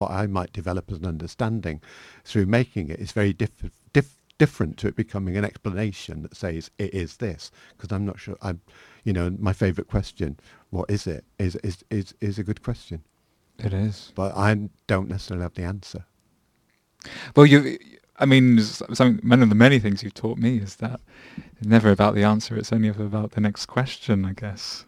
what I might develop as an understanding through making it is very different to it becoming an explanation that says it is this, because I'm not sure. My favourite question, what is it, is a good question. It is. But I don't necessarily have the answer. Well, one of the many things you've taught me is that it's never about the answer, it's only ever about the next question, I guess.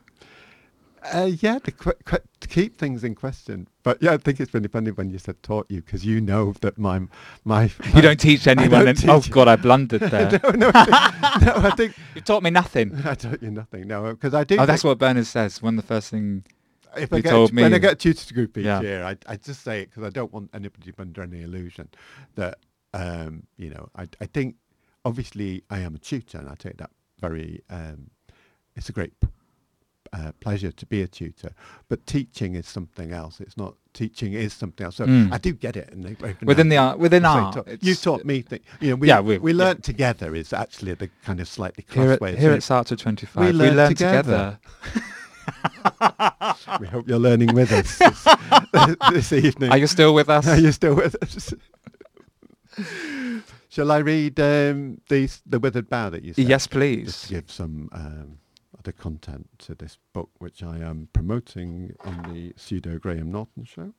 To keep things in question. But yeah, I think it's really funny when you said taught you, because you know that my you don't teach anyone. Oh God, I blundered there. no, I think you've taught me nothing. I taught you nothing. No, because I do. Oh, that's what Bernard says. One of the first things when I get a tutor group each year, I just say it because I don't want anybody to be under any illusion that I think obviously I am a tutor, and I take that very. It's a great pleasure to be a tutor, but teaching is something else. It's not teaching is something else. So I do get it, and within art, you taught me things. We learnt together is actually the kind of slightly cross way. Here at Sartre 25, we learn together. We hope you're learning with us this evening. Are you still with us? Are you still with us? Shall I read the Withered Bough that you said? Yes, please. Just to give some other content to this book, which I am promoting on the pseudo Graham Norton show.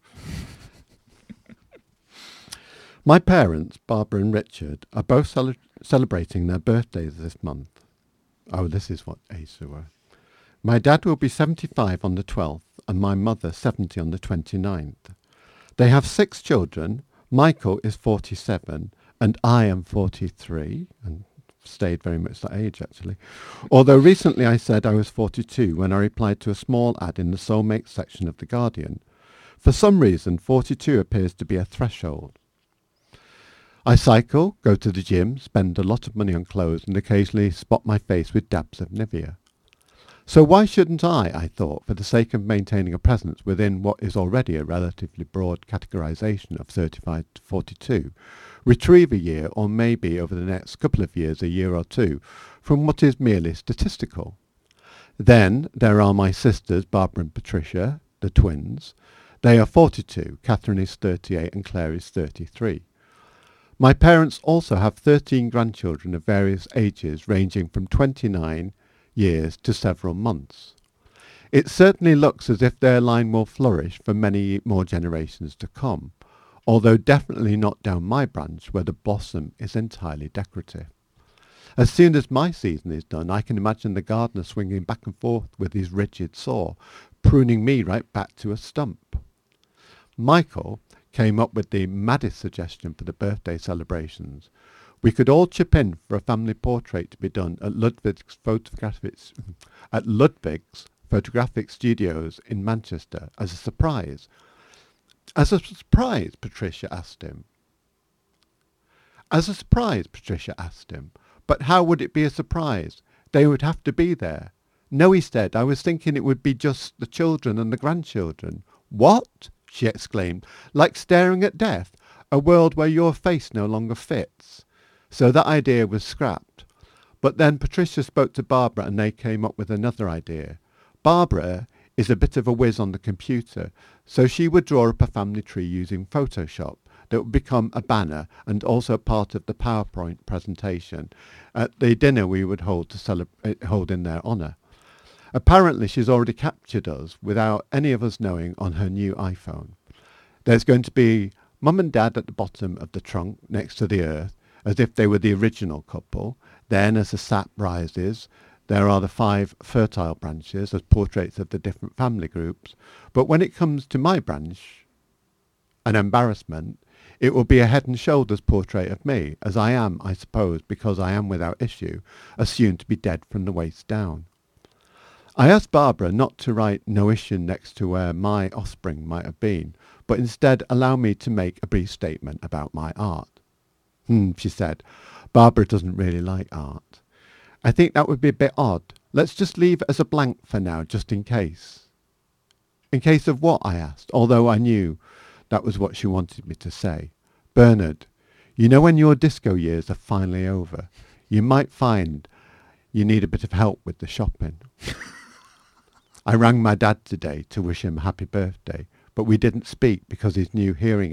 My parents, Barbara and Richard, are both celebrating their birthdays this month. Oh, this is what age they were. My dad will be 75 on the 12th and my mother 70 on the 29th. They have 6 children. Michael is 47 and I am 43, and stayed very much that age actually. Although recently I said I was 42 when I replied to a small ad in the Soulmates section of The Guardian. For some reason, 42 appears to be a threshold. I cycle, go to the gym, spend a lot of money on clothes and occasionally spot my face with dabs of Nivea. So why shouldn't I thought, for the sake of maintaining a presence within what is already a relatively broad categorisation of 35 to 42, retrieve a year, or maybe over the next couple of years, a year or two, from what is merely statistical? Then there are my sisters, Barbara and Patricia, the twins. They are 42, Catherine is 38 and Claire is 33. My parents also have 13 grandchildren of various ages, ranging from 29 years to several months. It certainly looks as if their line will flourish for many more generations to come, although definitely not down my branch where the blossom is entirely decorative. As soon as my season is done, I can imagine the gardener swinging back and forth with his rigid saw, pruning me right back to a stump. Michael came up with the maddest suggestion for the birthday celebrations. We could all chip in for a family portrait to be done at Ludwig's Photographic Studios in Manchester as a surprise. As a surprise, Patricia asked him. But how would it be a surprise? They would have to be there. No, he said, I was thinking it would be just the children and the grandchildren. What? She exclaimed. Like staring at death, a world where your face no longer fits. So that idea was scrapped. But then Patricia spoke to Barbara and they came up with another idea. Barbara is a bit of a whiz on the computer, so she would draw up a family tree using Photoshop that would become a banner and also part of the PowerPoint presentation at the dinner we would hold in their honour. Apparently she's already captured us without any of us knowing on her new iPhone. There's going to be Mum and Dad at the bottom of the trunk next to the earth, as if they were the original couple. Then, as the sap rises, there are the 5 fertile branches as portraits of the different family groups. But when it comes to my branch, an embarrassment, it will be a head and shoulders portrait of me, as I am, I suppose, because I am without issue, assumed to be dead from the waist down. I asked Barbara not to write no issue next to where my offspring might have been, but instead allow me to make a brief statement about my art. She said, Barbara doesn't really like art. I think that would be a bit odd. Let's just leave it as a blank for now, just in case. In case of what? I asked, although I knew that was what she wanted me to say. Bernard, you know when your disco years are finally over, you might find you need a bit of help with the shopping. I rang my dad today to wish him a happy birthday, but we didn't speak because his new hearing